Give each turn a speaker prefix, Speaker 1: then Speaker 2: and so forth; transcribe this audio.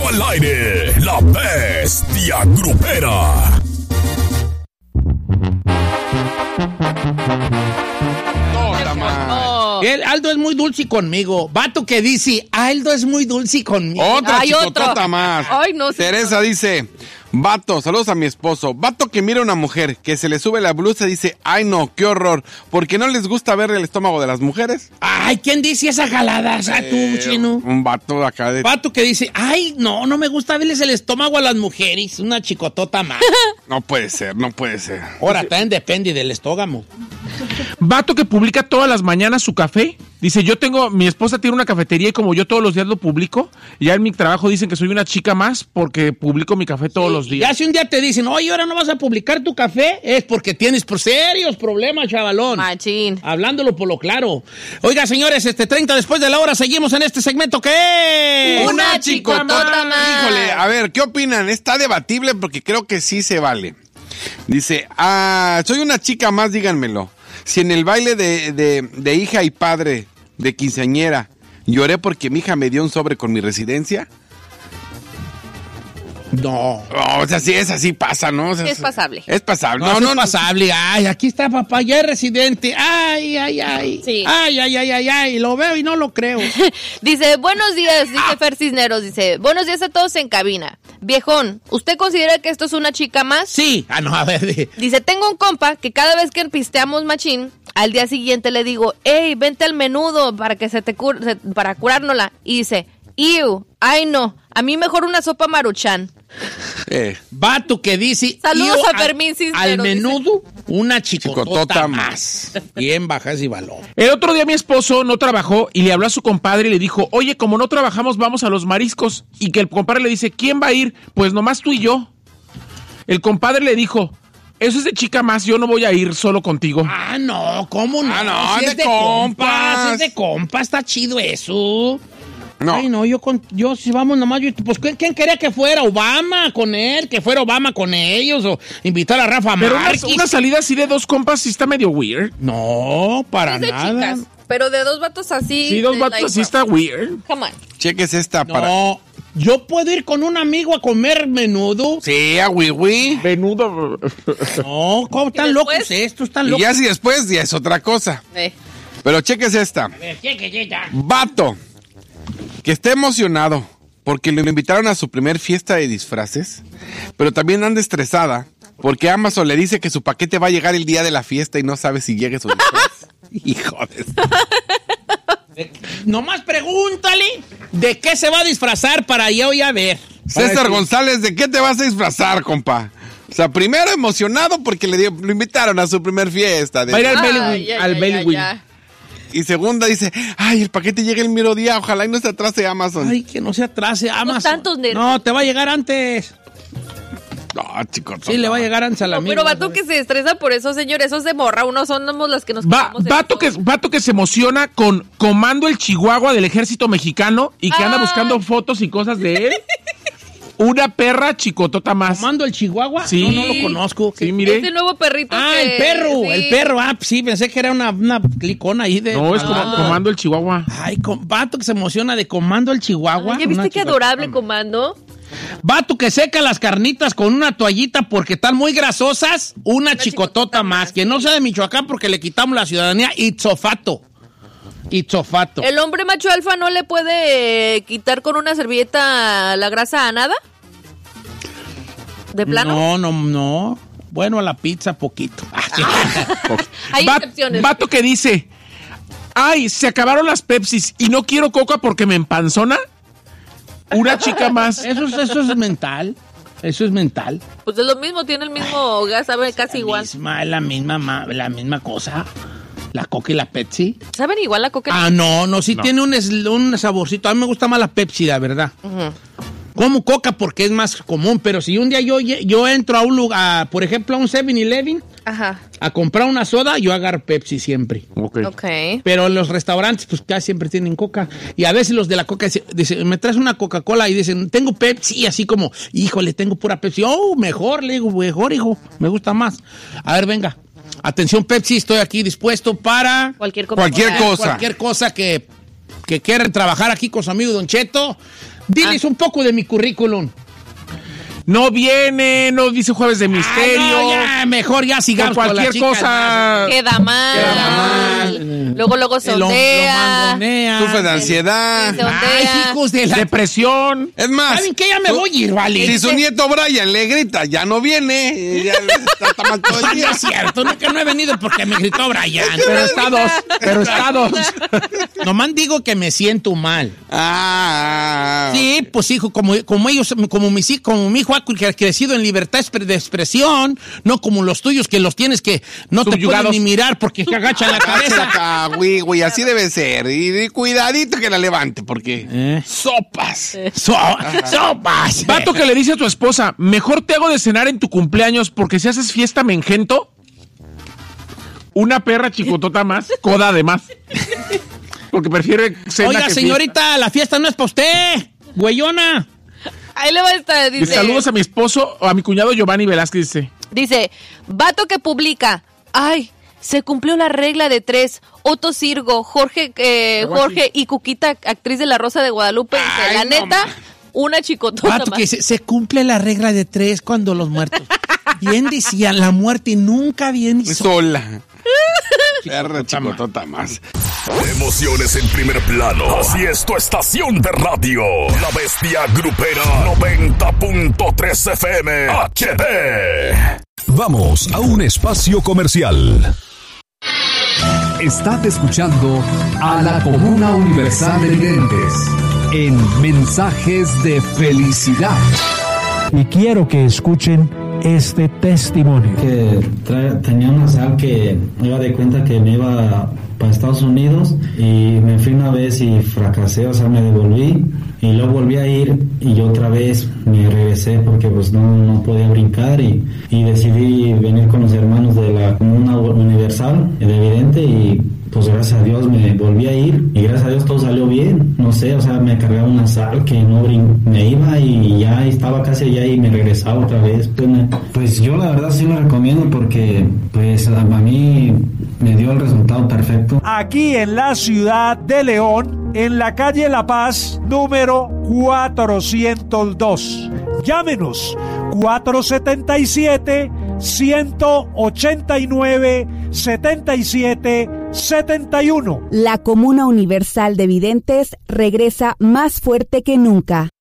Speaker 1: al aire, la bestia grupera.
Speaker 2: Aldo es muy dulce conmigo. Vato que dice, Aldo es muy dulce conmigo.
Speaker 3: Otra chicotota más.
Speaker 4: Ay, no,
Speaker 3: Teresa dice, vato, saludos a mi esposo. Vato que mira a una mujer que se le sube la blusa y dice, ay no, qué horror. ¿Por qué no les gusta ver el estómago de las mujeres?
Speaker 2: Ay, ¿quién dice esa jalada? O sea, tú, chino.
Speaker 3: Un vato acá de...
Speaker 2: Vato que dice, ay, no me gusta verles el estómago a las mujeres. Una chicotota más.
Speaker 3: No puede ser, no puede ser.
Speaker 2: Ahora, también depende del estómago.
Speaker 5: Vato que publica todas las mañanas su café. Dice, mi esposa tiene una cafetería y como yo todos los días lo publico, ya en mi trabajo dicen que soy una chica más porque publico mi café todos los días.
Speaker 2: Ya si un día te dicen, oye, ahora no vas a publicar tu café, es porque tienes serios problemas, chavalón.
Speaker 4: Machín.
Speaker 2: Hablándolo por lo claro. Oiga, señores, 30 después de la hora, seguimos en este segmento que es...
Speaker 4: Una chicotota más.
Speaker 3: Híjole, a ver, ¿qué opinan? Está debatible porque creo que sí se vale. Dice, soy una chica más, díganmelo. Si en el baile de hija y padre de quinceañera lloré porque mi hija me dio un sobre con mi residencia.
Speaker 2: No.
Speaker 3: O sea, sí es así, pasa, ¿no? O sea,
Speaker 4: Es pasable.
Speaker 3: Es pasable.
Speaker 2: No, es pasable. Ay, aquí está papá, ya es residente. Ay.
Speaker 4: Sí.
Speaker 2: Ay. Lo veo y no lo creo.
Speaker 4: Dice, buenos días, dice Fer Cisneros, dice, buenos días a todos en cabina. Viejón, ¿usted considera que esto es una chica más?
Speaker 2: Sí. No, a ver.
Speaker 4: Dice, tengo un compa que cada vez que pisteamos machín, al día siguiente le digo, hey, vente al menudo para que para curárnosla. Y dice, iu, ay no, a mí mejor una sopa Maruchan.
Speaker 2: Vato que dice...
Speaker 4: Saludos a Fermín Cisneros.
Speaker 2: Al menudo,
Speaker 4: dice,
Speaker 2: una chicotota más. Bien bajas y valor.
Speaker 5: El otro día mi esposo no trabajó y le habló a su compadre y le dijo, oye, como no trabajamos, vamos a los mariscos. Y que el compadre le dice, ¿quién va a ir? Pues nomás tú y yo. El compadre le dijo, eso es de chica más, yo no voy a ir solo contigo.
Speaker 2: No, ¿cómo no?
Speaker 3: No,
Speaker 2: Si
Speaker 3: de compas.
Speaker 2: Es de compas, está chido eso.
Speaker 3: No.
Speaker 2: Ay, no, yo si vamos nomás, pues ¿quién quería que fuera Obama con él? Que fuera Obama con ellos o invitar a Rafa
Speaker 5: Pero
Speaker 2: Márquez.
Speaker 5: una salida así de dos compas sí está medio weird.
Speaker 2: No, para
Speaker 4: es de
Speaker 2: nada.
Speaker 4: chicas, pero de dos vatos así.
Speaker 5: Sí, dos vatos así está weird.
Speaker 4: Come on.
Speaker 3: Cheques esta para...
Speaker 2: No, yo puedo ir con un amigo a comer menudo.
Speaker 3: Sí, a Wiwi.
Speaker 5: Menudo.
Speaker 2: No, ¿cómo están locos estos? Están
Speaker 3: Y
Speaker 2: locos.
Speaker 3: ya si después ya es otra cosa. Pero cheques esta. Vato que esté emocionado porque le invitaron a su primer fiesta de disfraces, pero también anda estresada porque Amazon le dice que su paquete va a llegar el día de la fiesta y no sabe si llegue su disfraz. Hijo de...
Speaker 2: Nomás pregúntale de qué se va a disfrazar para yo ya ver.
Speaker 3: César González, ¿de qué te vas a disfrazar, compa? O sea, primero emocionado porque lo invitaron a su primer fiesta.
Speaker 5: Va a ir al Bellwin.
Speaker 3: Y segunda dice, ay, el paquete llega el mero día, ojalá y no se atrase Amazon.
Speaker 2: Ay, que no se atrase Amazon.
Speaker 4: Tantos nervios.
Speaker 2: No, te va a llegar antes.
Speaker 3: No, chicos.
Speaker 2: Sí, le va a llegar antes a la amiga.
Speaker 4: Pero vato que se estresa por eso, señor, eso es de morra. Uno somos las que nos quedamos
Speaker 5: Vato que se emociona con Comando el Chihuahua del Ejército Mexicano y que anda buscando fotos y cosas de él. Una perra chicotota más.
Speaker 2: ¿Comando el Chihuahua?
Speaker 5: Sí.
Speaker 2: No lo conozco.
Speaker 5: Sí, mire.
Speaker 4: Este nuevo perrito
Speaker 2: el perro. Sí, pensé que era una clicona ahí de...
Speaker 5: No, es Comando el Chihuahua.
Speaker 2: Ay, vato que se emociona de Comando el Chihuahua.
Speaker 4: ¿Ya viste qué adorable Comando?
Speaker 2: Vato que seca las carnitas con una toallita porque están muy grasosas, una chicotota más. Que no sea de Michoacán porque le quitamos la ciudadanía. Itzofato.
Speaker 4: ¿El hombre macho alfa no le puede quitar con una servilleta la grasa a nada? ¿De plano?
Speaker 2: No. Bueno, a la pizza poquito.
Speaker 4: Hay excepciones.
Speaker 5: Vato que dice, ay, se acabaron las Pepsis y no quiero coca porque me empanzona. Una chica más.
Speaker 2: Eso es mental. Eso es mental.
Speaker 4: Pues es lo mismo, tiene el mismo gas, sabe casi igual.
Speaker 2: La misma cosa. La Coca y la Pepsi.
Speaker 4: ¿Saben igual la Coca?
Speaker 2: No, sí tiene un saborcito. A mí me gusta más la Pepsi, la verdad. Como Coca porque es más común, pero si un día yo entro a un lugar, por ejemplo, a un 7-Eleven, a comprar una soda, yo agarro Pepsi siempre.
Speaker 4: Okay.
Speaker 2: Pero en los restaurantes, pues casi siempre tienen Coca. Y a veces los de la Coca dicen, me traes una Coca-Cola y dicen, tengo Pepsi, así como, híjole, tengo pura Pepsi. Oh, mejor, le digo, mejor, hijo, me gusta más. A ver, venga. Atención, Pepsi, estoy aquí dispuesto para...
Speaker 3: Cualquier cosa
Speaker 2: que quieran trabajar aquí con su amigo Don Cheto. Diles un poco de mi currículum.
Speaker 5: No viene, no dice Jueves de Misterio.
Speaker 2: No, ya, mejor ya sigamos
Speaker 5: por cualquier
Speaker 2: con la chica,
Speaker 5: cosa.
Speaker 4: Queda mal. Luego sondea.
Speaker 3: Sufre de ansiedad.
Speaker 2: Ay, hijos de la...
Speaker 5: Depresión.
Speaker 3: Es más.
Speaker 2: ¿Saben qué? Ya me voy a ir, vale.
Speaker 3: Si su nieto Brian le grita, ya no viene. Ya está mal todo el día.
Speaker 2: No es cierto, nunca no he venido porque me gritó Brian.
Speaker 5: Pero está dos.
Speaker 2: Nomás digo que me siento mal. Sí, pues hijo, como mi hijo ha crecido en libertad de expresión, no como los tuyos que los tienes que no te pueden ni mirar porque te agachan la cabeza.
Speaker 3: Güey, así debe ser. Y cuidadito que la levante porque sopas.
Speaker 2: Sopas.
Speaker 5: Vato que le dice a tu esposa, mejor te hago de cenar en tu cumpleaños porque si haces fiesta me engento. Una perra chicotota más, coda además. Porque prefiere cena.
Speaker 2: Oiga, señorita, fiesta. La fiesta no es para usted, güeyona.
Speaker 4: Ahí le va a estar, dice.
Speaker 5: Saludos a mi esposo, o a mi cuñado Giovanni Velázquez,
Speaker 4: dice, vato que publica, ay, se cumplió la regla de 3, Otto Sirgo, Jorge y Cuquita, actriz de La Rosa de Guadalupe, dice, la neta, una chicotota
Speaker 2: vato
Speaker 4: más.
Speaker 2: Que se cumple la regla de 3 cuando los muertos. Bien decían, la muerte nunca viene
Speaker 3: sola. Perra chicotota más.
Speaker 1: Emociones en primer plano. Así es tu estación de radio. La Bestia Grupera 90.3 FM HD.
Speaker 6: Vamos a un espacio comercial. Estás escuchando a la Comuna Universal de Videntes en Mensajes de Felicidad.
Speaker 7: Y quiero que escuchen este testimonio.
Speaker 8: Que tenía una sal que me iba de cuenta que me iba para Estados Unidos y me fui una vez y fracasé, o sea, me devolví y luego volví a ir y yo otra vez me regresé porque pues no podía brincar y decidí venir con los hermanos de la Comuna Universal de Vidente y pues gracias a Dios me volví a ir y gracias a Dios todo salió bien, no sé, o sea, me cargaba una sal que no me iba y ya estaba casi allá y me regresaba otra vez. Pues yo la verdad sí lo recomiendo porque pues a mí me dio el resultado perfecto.
Speaker 7: Aquí en la ciudad de León, en la calle La Paz, número 402. Llámenos 477-189-7771.
Speaker 9: La Comuna Universal de Videntes regresa más fuerte que nunca.